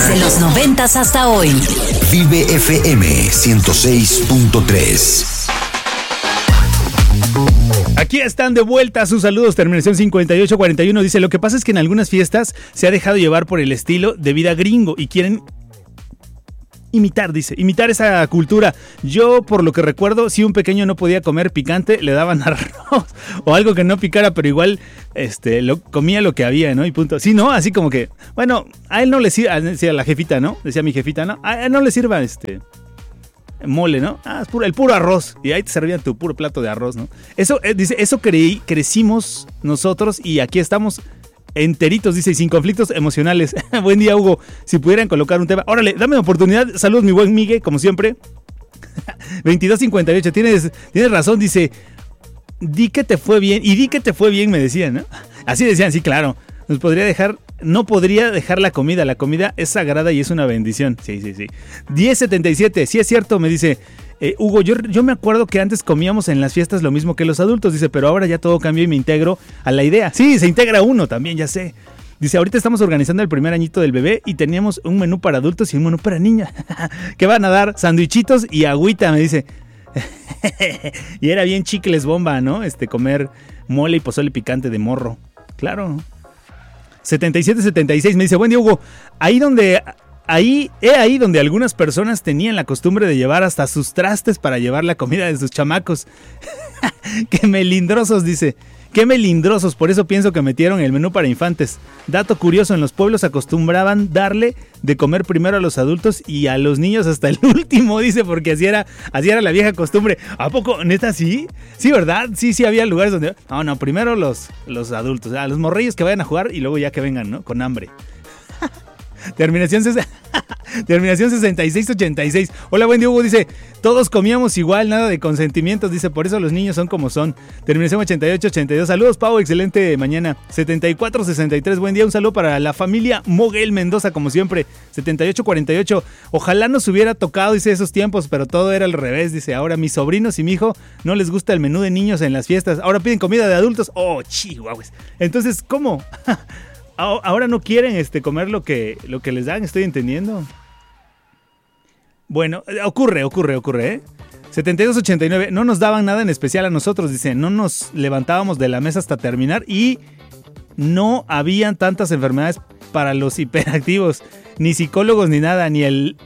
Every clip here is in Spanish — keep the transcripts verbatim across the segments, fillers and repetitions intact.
Desde los noventas hasta hoy. Vive F M ciento seis punto tres. Aquí están de vuelta sus saludos, terminación cincuenta y ocho cuarenta y uno. Dice, lo que pasa es que en algunas fiestas se ha dejado llevar por el estilo de vida gringo y quieren imitar, dice, imitar esa cultura. Yo, por lo que recuerdo, si un pequeño no podía comer picante, le daban arroz o algo que no picara, pero igual este, lo, comía lo que había, ¿no? Y punto. Sí, ¿no? Así como que, bueno, a él no le sirva, decía la jefita, ¿no? Decía mi jefita, ¿no? A él no le sirva este... mole, ¿no? Ah, es puro, el puro arroz. Y ahí te servían tu puro plato de arroz, ¿no? Eso, eh, dice, eso creí, crecimos nosotros y aquí estamos enteritos, dice, y sin conflictos emocionales. Buen día, Hugo. Si pudieran colocar un tema. Órale, dame una oportunidad. Saludos, mi buen Migue, como siempre. veintidós cincuenta y ocho. Tienes, tienes razón, dice. Di que te fue bien. Y di que te fue bien, me decían, ¿no? Así decían, sí, claro. Nos podría dejar. No podría dejar la comida. La comida es sagrada y es una bendición. Sí, sí, sí. diez setenta y siete. Sí es cierto, me dice eh, Hugo. Yo, yo me acuerdo que antes comíamos en las fiestas lo mismo que los adultos. Dice, pero ahora ya todo cambió y me integro a la idea. Sí, se integra uno también, ya sé. Dice, ahorita estamos organizando el primer añito del bebé y teníamos un menú para adultos y un menú para niñas. Que van a dar sándwichitos y agüita, me dice. Y era bien chicles bomba, ¿no? Este, comer mole y pozole picante de morro. Claro. setenta y siete setenta y seis me dice, buen día, Hugo, ahí donde, ahí, he ahí donde algunas personas tenían la costumbre de llevar hasta sus trastes para llevar la comida de sus chamacos. Qué melindrosos, dice, qué melindrosos, por eso pienso que metieron el menú para infantes. Dato curioso, en los pueblos acostumbraban darle de comer primero a los adultos y a los niños hasta el último, dice, porque así era, así era la vieja costumbre. ¿A poco? ¿Neta sí? Sí, ¿verdad? Sí, sí había lugares donde... No, no, primero los, los adultos, a los morrillos que vayan a jugar y luego ya que vengan, ¿no? Con hambre. Terminación, Terminación sesenta y seis ochenta y seis. Hola, buen día, Hugo. Dice, todos comíamos igual, nada de consentimientos. Dice, por eso los niños son como son. Terminación ochenta y ocho ochenta y dos. Saludos, Pau. Excelente mañana. setenta y cuatro sesenta y tres. Buen día. Un saludo para la familia Moguel Mendoza, como siempre. setenta y ocho cuarenta y ocho. Ojalá nos hubiera tocado, dice, esos tiempos, pero todo era al revés. Dice, ahora mis sobrinos y mi hijo no les gusta el menú de niños en las fiestas. Ahora piden comida de adultos. Oh, chihuahuas. Entonces, ¿cómo? Ahora no quieren este, comer lo que, lo que les dan, estoy entendiendo. Bueno, ocurre, ocurre, ocurre, ¿eh? setenta y dos ochenta y nueve, no nos daban nada en especial a nosotros, dice, no nos levantábamos de la mesa hasta terminar y no habían tantas enfermedades para los hiperactivos, ni psicólogos ni nada, ni el...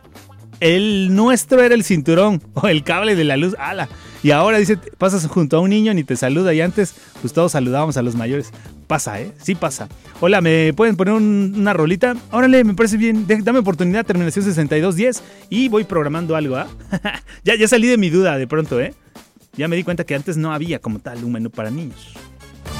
El nuestro era el cinturón o el cable de la luz, ala. Y ahora dice, pasas junto a un niño ni te saluda y antes pues todos saludábamos a los mayores. Pasa, ¿eh? Sí pasa. Hola, ¿me pueden poner un, una rolita? Órale, me parece bien. Dame oportunidad, terminación sesenta y dos diez y voy programando algo, ¿ah? ¿eh? ya, ya salí de mi duda de pronto, ¿eh? Ya me di cuenta que antes no había como tal un menú para niños.